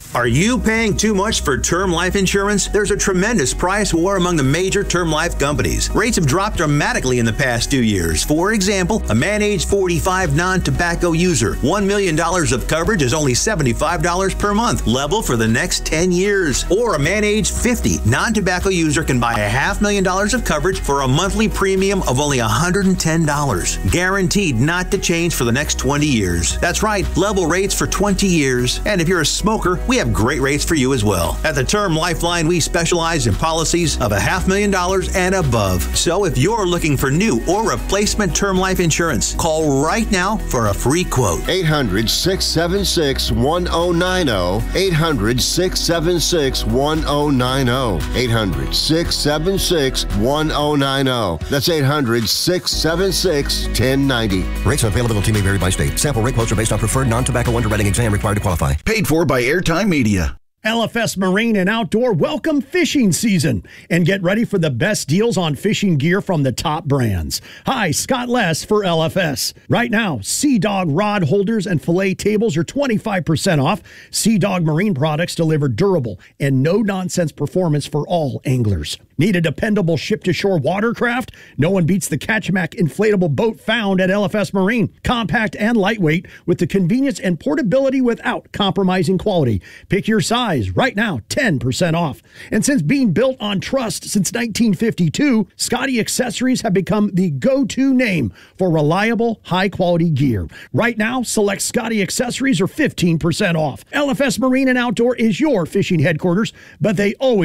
Are you paying too much for term life insurance? There's a tremendous price war among the major term life companies. Rates have dropped dramatically in the past 2 years. For example, a man age 45 non-tobacco user, $1 million of coverage is only $75 per month, level for the next 10 years. Or a man age 50 non-tobacco user can buy $500,000 of coverage for a monthly premium of only $110, guaranteed not to change for the next 20 years. That's right, level rates for 20 years. And if you're a smoker, we have great rates for you as well. At the Term Lifeline, we specialize in policies of $500,000 and above. So if you're looking for new or replacement term life insurance, call right now for a free quote. 800-676-1090. 800-676-1090. 800-676-1090. That's 800-676-1090. Rates and availability may vary by state. Sample rate quotes are based on preferred non-tobacco underwriting exam required to qualify. Paid for by Airtime Media. LFS Marine and Outdoor welcome fishing season and get ready for the best deals on fishing gear from the top brands. Hi, Scott Less for LFS. Right now, Sea Dog rod holders and fillet tables are 25% off. Sea Dog Marine products deliver durable and no-nonsense performance for all anglers. Need a dependable ship-to-shore watercraft? No one beats the Catchmack inflatable boat found at LFS Marine. Compact and lightweight with the convenience and portability without compromising quality. Pick your size. Right now, 10% off. And since being built on trust since 1952, Scotty Accessories have become the go-to name for reliable, high-quality gear. Right now, select Scotty Accessories are 15% off. LFS Marine and Outdoor is your fishing headquarters, but they always